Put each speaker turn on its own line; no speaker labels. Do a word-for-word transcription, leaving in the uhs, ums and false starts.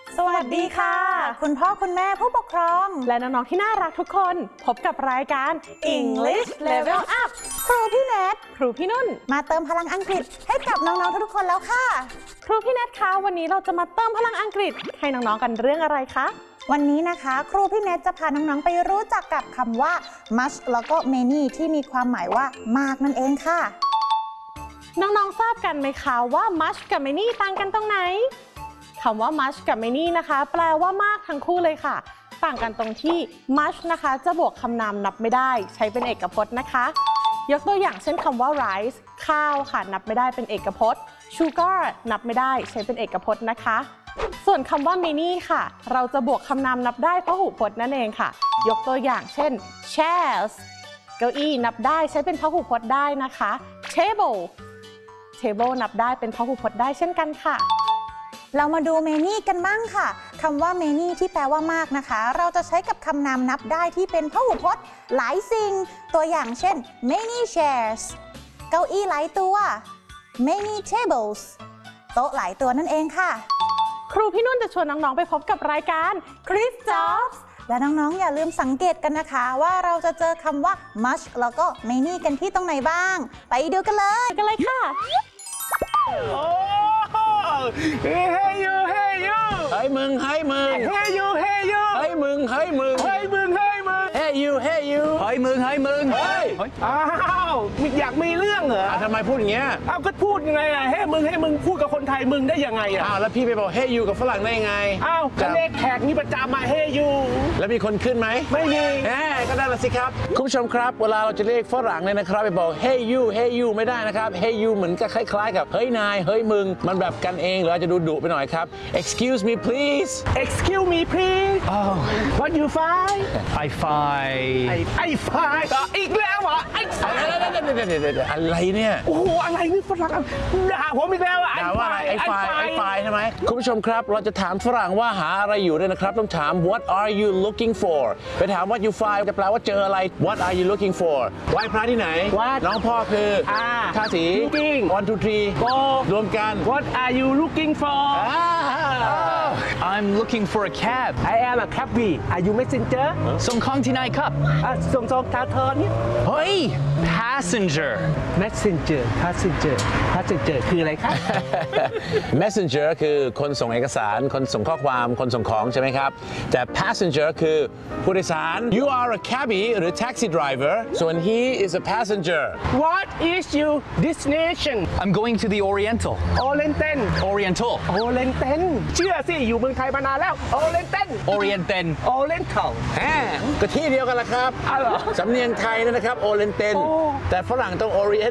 สวัสดีค่ะคุณพ่อคุณแม่ผู้ปกครอง
และน้องๆที่น่ารักทุกคนพบกับรายการ
English Level Up ครูพี่เนท
ครูพี่นุ่น
มาเติมพลังอังกฤษให้กับน้องๆทุกคนแล้วค่ะ
ครูพี่เนทคะวันนี้เราจะมาเติมพลังอังกฤษให้น้องๆกันเรื่องอะไรคะ
วันนี้นะคะครูพี่เนทจะพาน้องๆไปรู้จักกับคำว่า much แล้วก็ many ที่มีความหมายว่ามากนั่นเองค่ะ
น้องๆทราบกันไหมคะว่า much กับ many ต่างกันตรงไหนคำว่า much กับ many นะคะแปลว่ามากทั้งคู่เลยค่ะต่างกันตรงที่ much นะคะจะบวกคำนามนับไม่ได้ใช้เป็นเอกพจน์นะคะยกตัวอย่างเช่นคำว่า rice ข้าวค่ะนับไม่ได้เป็นเอกพจน์ sugar นับไม่ได้ใช้เป็นเอกพจน์นะคะส่วนคำว่า many ค่ะเราจะบวกคำนามนับได้พหูพจน์นั่นเองค่ะยกตัวอย่างเช่น chairs เก้าอี้นับได้ใช้เป็นพหูพจน์ได้นะคะ table table นับได้เป็นพหูพจน์ได้เช่นกันค่ะ
เรามาดู many กันบ้างค่ะคำว่า many ที่แปลว่ามากนะคะเราจะใช้กับคำนามนับได้ที่เป็นพหูพจน์หลายสิ่งตัวอย่างเช่น many chairs เก้าอี้หลายตัว many tables โต๊ะหลายตัวนั่นเองค่ะ
ครูพี่นุ่นจะชวนน้องๆไปพบกับรายการ Chris Jobs
และน้องๆอย่าลืมสังเกตกันนะคะว่าเราจะเจอคำว่า much แล้วก็ many กันที่ตรงไหนบ้างไปดูกันเลย
กันเลยค่ะ
เฮ้ยเฮ้ยยูเฮ้ยยู
เฮ้ยมึงเฮ้ยมึง
เฮ้ยยูเฮ้ยยู
เฮ้ยมึงเฮ้ยมึง
เฮ้ยมึงเฮ้ยมึง
เฮ้ยยูเฮ้ยยูเฮ้ยมึงเฮ้ยมึงเฮ้ย
อ้าวอยากมีเรื่องเหรอ
ทำไมพูดอย่างเงี้ย
อ้าวก็พูดยังไงอ่ะเฮ้ยมึงเฮ้ยมึงพูดกับคนไทยมึงได้ยังไงอ่ะ
อ้าวแล้วพี่ไปบอกเฮ้ยยูกับฝรั่งได้ยังไง
อ้าวก็เลขแขกนี่ประจำมาเฮ้ยยู
แล้วมีคนขึ้นไหม
ไม่มี
แหมก็ได้ละสิครับคุณผู้ชมครับเวลาเราจะเรียกฝรั่งเนี่ยนะครับไปบอกเฮ้ยยูเฮ้ยยูไม่ได้นะครับเฮ้ยยูเหมือนกับคล้ายๆกับเฮ้ยนายเฮ้ยมึงมันแบบกันเองหรืออาจจะดูดุไปหน่อยครับ excuse me please
excuse me please
oh
what you find
I find
ไอ้ไอ้ไฟอีกแล้วเหรอไอ้ไฟ
อะไรเนี่ย
โอ้โหอะไรนี่ฝรั่งด่าผมอีกแล้วอ่ะ
ด่าว่าอะไรไอ้ไฟไอ้ไฟใช่ไหมคุณผู้ชมครับเราจะถามฝรั่งว่าหาอะไรอยู่ด้วยนะครับต้องถาม what are you looking for ไปถาม what you find จะแปลว่าเจออะไร what are you looking for ไหว้พระที่ไหนน้องพ่อคือท่าสี
looking
one two three
go
รวมกัน
what are you looking for
I'm looking for a cab
I am a cabby are you messenger
ส่งของที่ไหนครับ
ส่งส่งทางเธอนี่
เฮ้ย passenger
messenger passenger passenger คืออะไรครับ
messenger คือคนส่งเอกสารคนส่งข้อความคนส่งของใช่ไหมครับแต่ passenger คือผู้โดยสาร you are a cabbie หรือ taxi driver ส่วน he is a passenger
what is your destination
I'm going to the Oriental
Oriental
Oriental
Oriental เชื่อสิอยู่เมืองไทยมานานแล้ว Oriental
Oriental
Oriental
แหมก็ที่เดียวกันละครับสำเนียงไทยนะครับ Oriental แต่ฝรั่งต้อง Orient